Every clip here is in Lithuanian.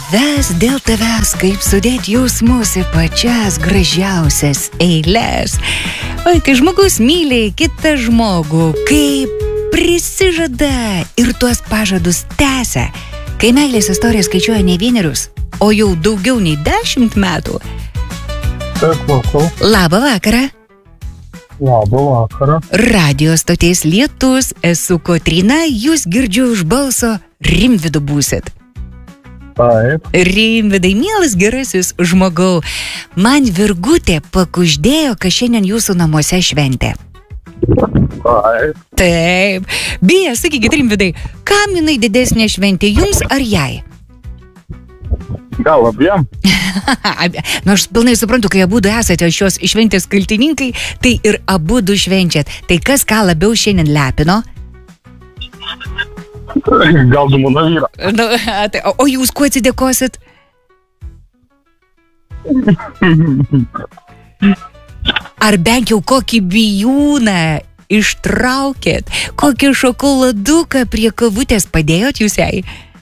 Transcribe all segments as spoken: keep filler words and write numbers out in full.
savęs dėl tavęs, kaip sudėti jausmus į pačias gražiausias eiles. Oi, kai žmogus myli kitą žmogų, kaip prisižada ir tuos pažadus tęsia, kai meilės istorija skaičiuoja ne vienerius, o jau daugiau nei dešimt metų. Taip, klausau. Labą vakarą. Labą vakarą. Radio stoties Lietus, esu Kotryna, jūs girdžiu už balso Rimvydu būsit. Taip. Rimvydai, mielas gerasis žmogau, man Virgutė pakuždėjo, kad šiandien jūsų namuose šventė. Taip. Taip. Beje, sakykit, Rimvydai, kam jinai didesnė šventė, jums ar jai? Gal abiem? Nu, aš pilnai suprantu, kai abudu esate šios šventės kaltininkai, tai ir abudu švenčiat. Tai kas ką labiau šiandien lepino? Gal du mano vyrą. Nu, tai, o, o jūs kuo atsidėkosit? Ar bent jau kokį bijūną ištraukėt? Kokį šokoladuką prie kavutės padėjot jūs jai?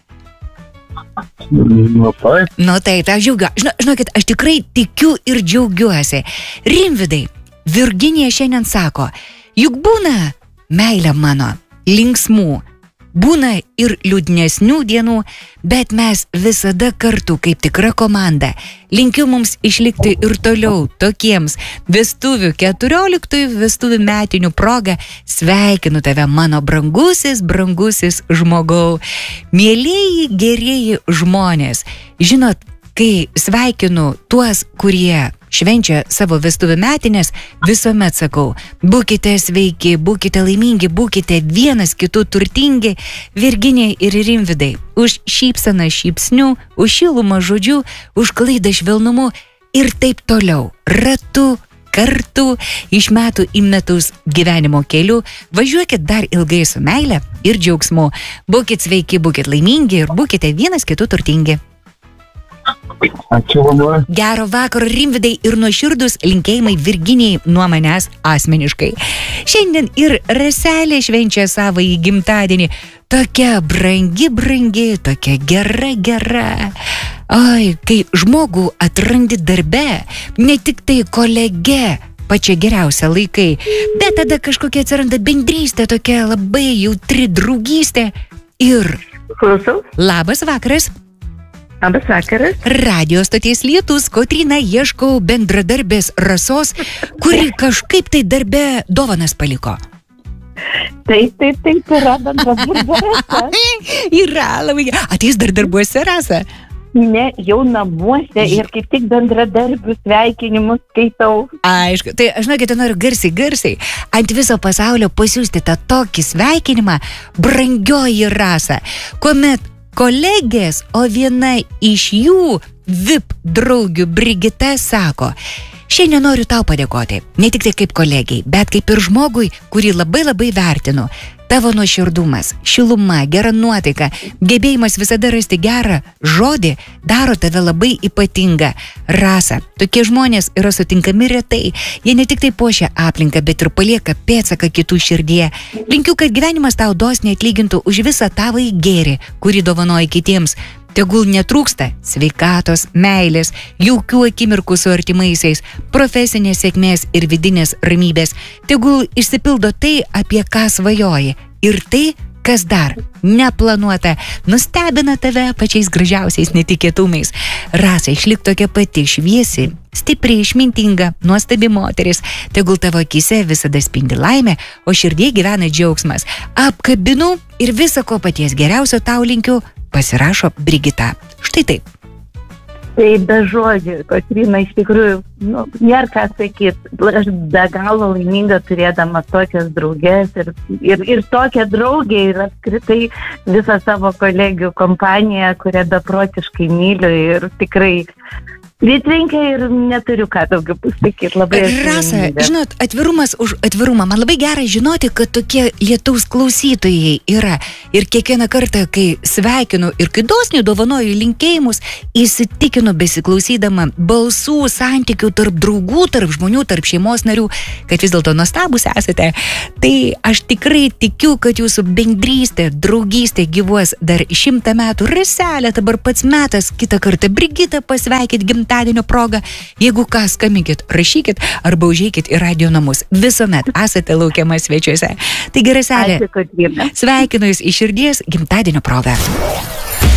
Nu, taip. Nu tai, aš džiaugiu. Žino, žinokit, aš tikrai tikiu ir džiaugiuosi. Rimvydai, Virginija šiandien sako, juk būna, meilė mano, linksmų, būna ir liūdnesnių dienų, bet mes visada kartu, kaip tikra komanda. Linkiu mums išlikti ir toliau tokiems vestuvių keturioliktųjų vestuvių metinių proga. Sveikinu tave, mano brangusis, brangusis žmogau. Mielieji, gerieji žmonės, žinot, kai sveikinu tuos, kurie švenčia savo vestuvių metinės, visuomet sakau, būkite sveiki, būkite laimingi, būkite vienas kitų turtingi, Virginija ir Rimvydai, už šypseną šypsnių, už šilumą žodžių, už klaidą švelnumu ir taip toliau, ratu, kartu, iš metų į metus gyvenimo keliu, važiuokit dar ilgai su meile ir džiaugsmu, būkit sveiki, būkit laimingi ir būkite vienas kitų turtingi. Ačiū labai. Gero vakaro, Rimvydai, ir nuoširdus linkėjimai Virginijai nuo manęs asmeniškai. Šiandien ir Raselė švenčia savąjį gimtadienį. Tokia brangi, brangi, tokia gera, gera. Oi, kai žmogų atrandi darbe, ne tik tai kolege, pačia geriausia laikai, bet tada kažkokia atsiranda bendrystė, tokia labai jautri draugystė. Ir... Klausau. Labas vakaras. Labas vakaras. Radio stoties Lietus, Kotryna, ieškau bendradarbės Rasos, kuri kažkaip tai darbe dovanas paliko. Taip, taip, taip, yra bendradarbė Rasa. Yra labai. Ateis dar darbuose, Rasa? Ne, jau namuose ir kaip tik bendradarbių sveikinimus skaitau. Aišku, tai aš žinokite, noriu garsiai, garsiai ant viso pasaulio pasiųsti tą tokį sveikinimą, brangioji Rasa, kuomet kolegės, o viena iš jų, V I P draugių Brigita, sako, šiandien noriu tau padėkoti, ne tik tai kaip kolegiai, bet kaip ir žmogui, kurį labai labai vertinu. Tavo nuoširdumas, šiluma, gera nuotaika, gebėjimas visada rasti gerą žodį daro tave labai ypatingą. Rasa, tokie žmonės yra sutinkami retai. Jie ne tik tai puošia aplinką, bet ir palieka pėdsaką kitų širdyje. Linkiu, kad gyvenimas tau dosniai atlygintų už visą tavąjį gėrį, kurį dovanoji kitiems. Tegul netrūksta sveikatos, meilės, jaukių akimirkų su artimaisiais, profesinės sėkmės ir vidinės ramybės. Tegul išsipildo tai, apie ką svajoji. Ir tai, kas dar neplanuota, nustebina tave pačiais gražiausiais netikėtumais. Rasa, išlik tokia pati šviesi, stipri, išmintinga, nuostabi moteris. Tegul tavo akyse visada spindi laimė, o širdie gyvena džiaugsmas. Apkabinu ir visą ko paties geriausio tau linkiu. Pasirašo Brigita. Štai taip. Tai be žodžių, Kotryna, iš tikrųjų, nu, nėra ką sakyti. Aš be galo laiminga turėdama tokias draugės ir, ir, ir tokią draugę ir apskritai visą savo kolegių kompaniją, kurią beprotiškai myliu ir tikrai pritrenkė ir neturiu ką daugiau pasakyti. Labai esu Rasa, laiminga. žinot, atvirumas už atvirumą. Man labai gerai žinoti, kad tokie lietaus klausytojai yra. Ir kiekvieną kartą, kai sveikinu ir kai dosniai dovanoju linkėjimus, įsitikinu besiklausydama balsų, santykių tarp draugų, tarp žmonių, tarp šeimos narių, kad vis dėlto nuostabus esate. Tai aš tikrai tikiu, kad jūsų bendrystė, draugystė gyvuos dar šimtą metų. Raselė, dabar pats metas kitą kartą Brigitą pasveikit gimtadienio proga. Jeigu ką, skambinkit, rašykit arba užeikit į radio namus. Visuomet esate laukiamas svečiuose. Taigi, Raselė, Ačiū, Kotryna. sveikinu jūs iš širdies gimtadienio proga.